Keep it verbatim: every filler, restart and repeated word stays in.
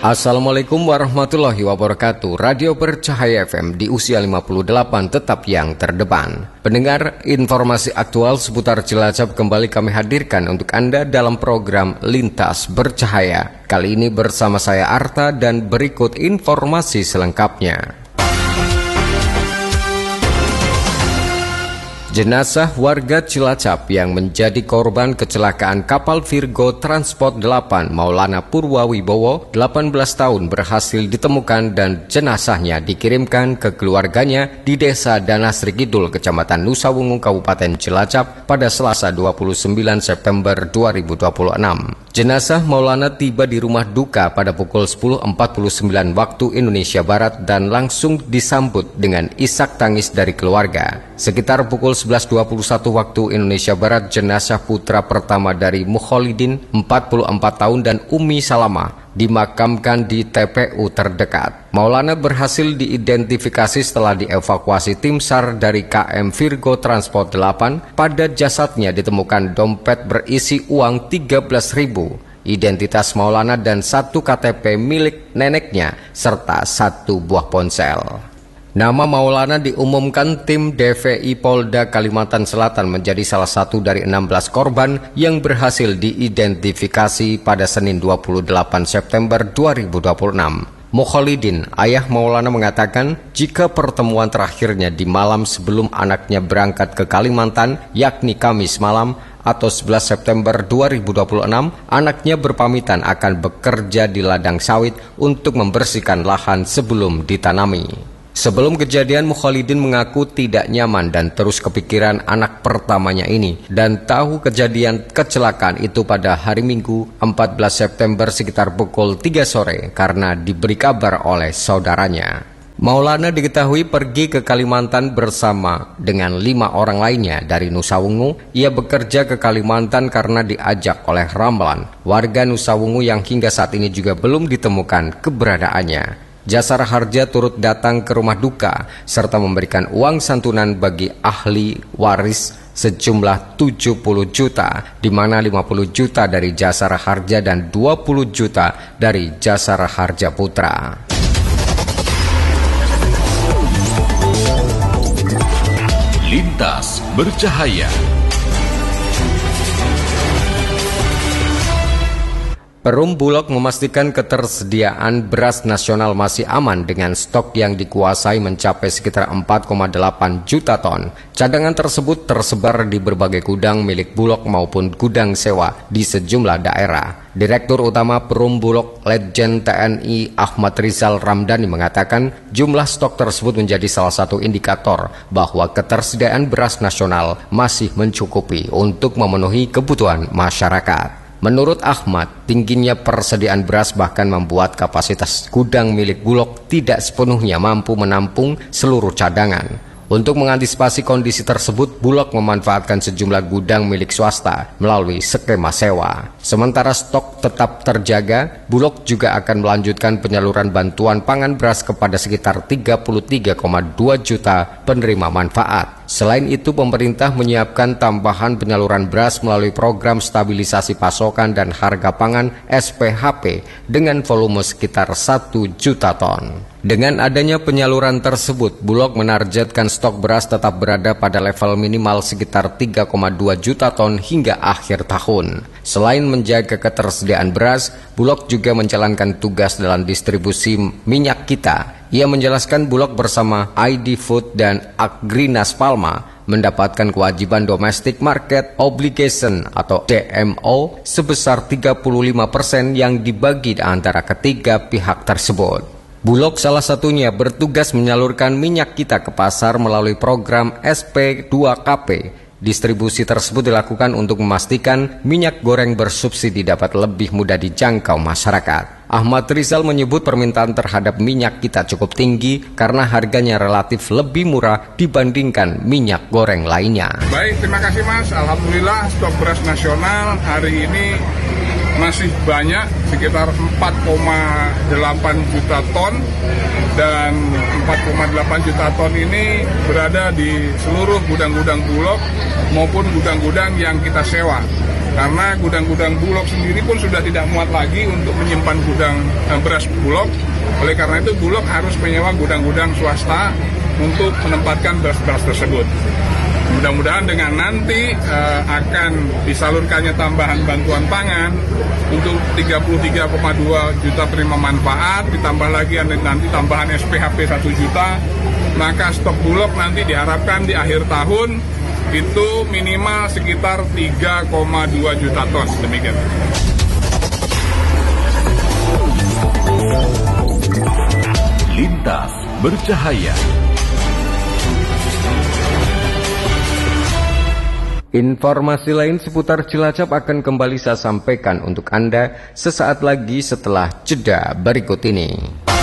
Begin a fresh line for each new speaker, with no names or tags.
Assalamualaikum warahmatullahi wabarakatuh. Radio Bercahaya F M di usia lima puluh delapan tetap yang terdepan. Pendengar, informasi aktual seputar Cilacap kembali kami hadirkan untuk Anda dalam program Lintas Bercahaya. Kali ini bersama saya Arta dan berikut informasi selengkapnya. Jenazah warga Cilacap yang menjadi korban kecelakaan kapal Virgo Transport delapan Maulana Purwawibowo delapan belas tahun berhasil ditemukan dan jenazahnya dikirimkan ke keluarganya di Desa Danasri Kidul, Kecamatan Nusawungu, Kabupaten Cilacap pada Selasa dua puluh sembilan September dua ribu dua puluh enam. Jenazah Maulana tiba di rumah duka pada pukul sepuluh empat puluh sembilan waktu Indonesia Barat dan langsung disambut dengan isak tangis dari keluarga. Sekitar pukul sebelas dua puluh satu waktu Indonesia Barat, jenazah putra pertama dari Mukholidin empat puluh empat tahun dan Umi Salamah dimakamkan di T P U terdekat. Maulana berhasil diidentifikasi setelah dievakuasi tim SAR dari K M Virgo Transport delapan. Pada jasadnya ditemukan dompet berisi uang tiga belas ribu, identitas Maulana dan satu K T P milik neneknya, serta satu buah ponsel. Nama Maulana diumumkan tim D V I Polda Kalimantan Selatan menjadi salah satu dari enam belas korban yang berhasil diidentifikasi pada Senin dua puluh delapan September dua ribu dua puluh enam. Mukholidin, ayah Maulana, mengatakan jika pertemuan terakhirnya di malam sebelum anaknya berangkat ke Kalimantan, yakni Kamis malam atau sebelas September dua ribu dua puluh enam, anaknya berpamitan akan bekerja di ladang sawit untuk membersihkan lahan sebelum ditanami. Sebelum kejadian, Mukholidin mengaku tidak nyaman dan terus kepikiran anak pertamanya ini dan tahu kejadian kecelakaan itu pada hari Minggu empat belas September sekitar pukul tiga sore karena diberi kabar oleh saudaranya. Maulana diketahui pergi ke Kalimantan bersama dengan lima orang lainnya dari Nusawungu. Ia bekerja ke Kalimantan karena diajak oleh Ramlan, warga Nusawungu yang hingga saat ini juga belum ditemukan keberadaannya. Jasara Harja turut datang ke rumah duka serta memberikan uang santunan bagi ahli waris sejumlah tujuh puluh juta, di mana lima puluh juta dari Jasara Harja dan dua puluh juta dari Jasara Harja Putra.
Lintas Bercahaya.
Perum Bulog memastikan ketersediaan beras nasional masih aman dengan stok yang dikuasai mencapai sekitar empat koma delapan juta ton. Cadangan tersebut tersebar di berbagai gudang milik Bulog maupun gudang sewa di sejumlah daerah. Direktur Utama Perum Bulog Letjen T N I Ahmad Rizal Ramdhani mengatakan jumlah stok tersebut menjadi salah satu indikator bahwa ketersediaan beras nasional masih mencukupi untuk memenuhi kebutuhan masyarakat. Menurut Ahmad, tingginya persediaan beras bahkan membuat kapasitas gudang milik Bulog tidak sepenuhnya mampu menampung seluruh cadangan. Untuk mengantisipasi kondisi tersebut, Bulog memanfaatkan sejumlah gudang milik swasta melalui skema sewa. Sementara stok tetap terjaga, Bulog juga akan melanjutkan penyaluran bantuan pangan beras kepada sekitar tiga puluh tiga koma dua juta penerima manfaat. Selain itu, pemerintah menyiapkan tambahan penyaluran beras melalui program stabilisasi pasokan dan harga pangan S P H P dengan volume sekitar satu juta ton. Dengan adanya penyaluran tersebut, Bulog menargetkan stok beras tetap berada pada level minimal sekitar tiga koma dua juta ton hingga akhir tahun. Selain menjaga ketersediaan beras, Bulog juga menjalankan tugas dalam distribusi minyak kita. Ia menjelaskan Bulog bersama I D Food dan Agrinas Palma mendapatkan kewajiban domestic market obligation atau D M O sebesar tiga puluh lima persen yang dibagi antara ketiga pihak tersebut. Bulog salah satunya bertugas menyalurkan minyak kita ke pasar melalui program S P dua K P. Distribusi tersebut dilakukan untuk memastikan minyak goreng bersubsidi dapat lebih mudah dijangkau masyarakat. Ahmad Rizal menyebut permintaan terhadap minyak kita cukup tinggi karena harganya relatif lebih murah dibandingkan minyak goreng lainnya.
Baik, terima kasih Mas. Alhamdulillah stok beras nasional hari ini
masih banyak, sekitar empat koma delapan juta ton, dan empat koma delapan juta ton ini berada di seluruh gudang-gudang Bulog maupun gudang-gudang yang kita sewa. Karena gudang-gudang Bulog sendiri pun sudah tidak muat lagi untuk menyimpan gudang eh, beras Bulog. Oleh karena itu Bulog harus menyewa gudang-gudang swasta untuk menempatkan beras-beras tersebut. Mudah-mudahan dengan nanti eh, akan disalurkannya tambahan bantuan pangan untuk tiga puluh tiga koma dua juta penerima manfaat, ditambah lagi nanti tambahan S P H P satu juta, maka stok Bulog nanti diharapkan di akhir tahun itu minimal sekitar tiga koma dua juta ton. Demikian.
Lintas Bercahaya.
Informasi lain seputar Cilacap akan kembali saya sampaikan untuk Anda sesaat lagi setelah jeda berikut ini.